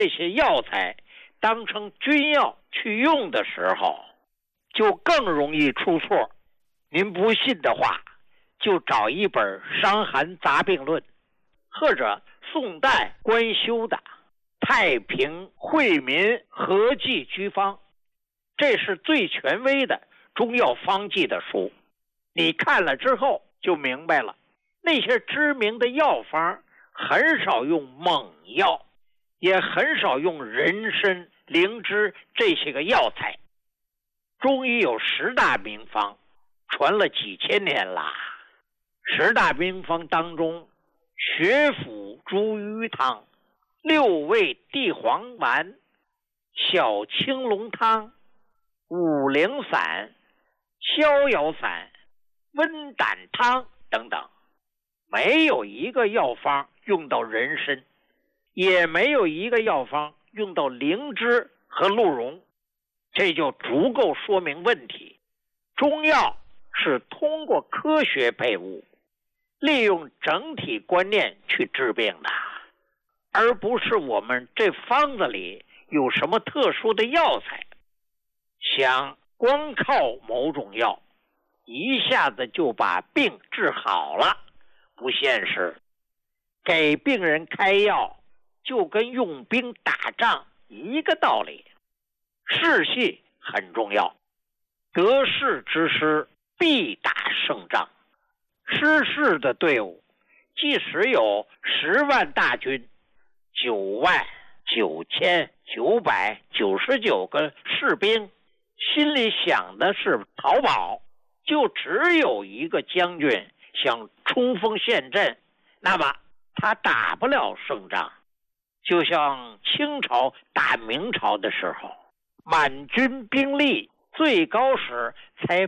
这些药材当成军药去用的时候，就更容易出错。您不信的话，就找一本《伤寒杂病论》，或者宋代官修的《太平惠民合剂居方》，这是最权威的中药方剂的书。你看了之后就明白了，那些知名的药方很少用猛药，也很少用人参、灵芝这些个药材。中医有10大名方，传了几千年啦。10大名方当中，血府茱萸汤、6味地黄丸、小青龙汤、五苓散、逍遥散、温胆汤等等，没有一个药方用到人参，也没有一个药方用到灵芝和鹿茸，这就足够说明问题。中药是通过科学配伍，利用整体观念去治病的，而不是我们这方子里有什么特殊的药材，想光靠某种药一下子就把病治好了，不现实。给病人开药就跟用兵打仗一个道理，士气很重要，得势之师必打胜仗。失势的队伍即使有10万大军99999个士兵，心里想的是逃跑，就只有一个将军想冲锋陷阵，那么他打不了胜仗。就像清朝打明朝的时候，满军兵力最高时才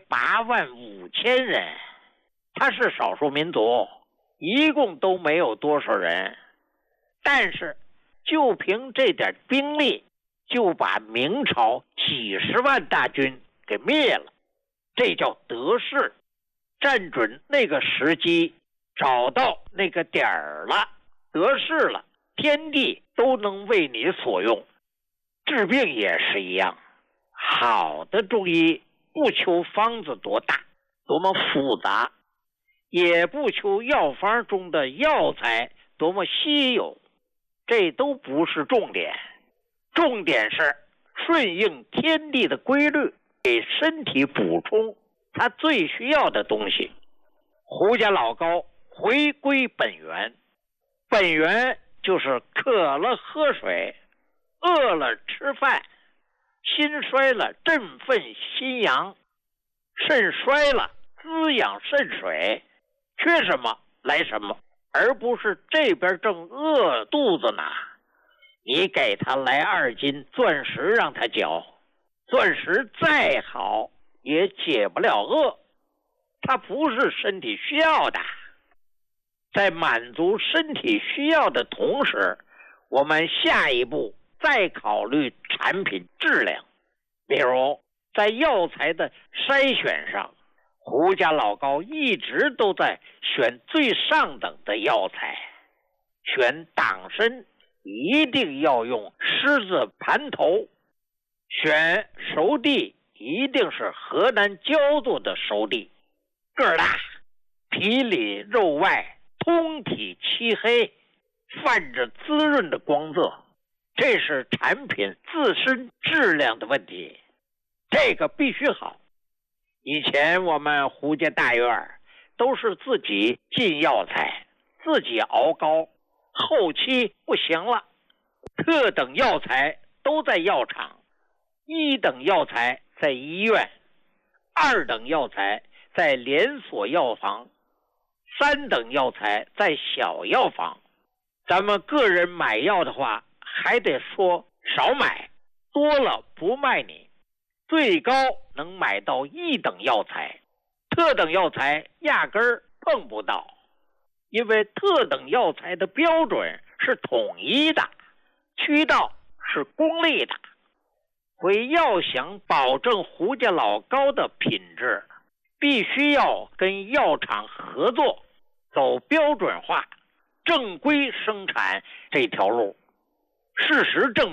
85000人，他是少数民族，一共都没有多少人，但是就凭这点兵力就把明朝几十万大军给灭了，这叫得势。站准那个时机，找到那个点儿了，得势了，天地都能为你所用。治病也是一样，好的中医不求方子多大多么复杂，也不求药方中的药材多么稀有，这都不是重点。重点是顺应天地的规律，给身体补充他最需要的东西。胡家老高回归本源，本源就是渴了喝水，饿了吃饭，心衰了振奋心阳，肾衰了滋养肾水，缺什么来什么，而不是这边正饿肚子呢，你给他来2斤钻石让他嚼，钻石再好也解不了饿，它不是身体需要的。在满足身体需要的同时，我们下一步再考虑产品质量。比如在药材的筛选上，胡家老高一直都在选最上等的药材。选党参一定要用狮子盘头，选熟地一定是河南焦作的熟地，个儿大，皮里肉外，通体漆黑，泛着滋润的光泽，这是产品自身质量的问题，这个必须好。以前我们胡家大院都是自己进药材，自己熬膏，后期不行了，特等药材都在药厂，1等药材在医院，2等药材在连锁药房，3等药材在小药房。咱们个人买药的话，还得说少买，多了不卖你。最高能买到1等药材，特等药材压根儿碰不到，因为特等药材的标准是统一的，渠道是公立的。所以要想保证胡家老高的品质，必须要跟药厂合作，走标准化正规生产这条路。 事实证